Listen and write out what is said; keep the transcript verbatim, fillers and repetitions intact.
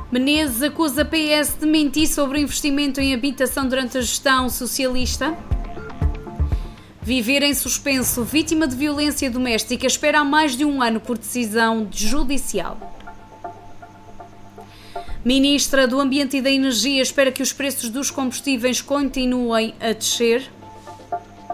Menezes acusa P S de mentir sobre o investimento em habitação durante a gestão socialista. Viver em suspenso, vítima de violência doméstica espera há mais de um ano por decisão judicial. Ministra do Ambiente e da Energia espera que os preços dos combustíveis continuem a descer.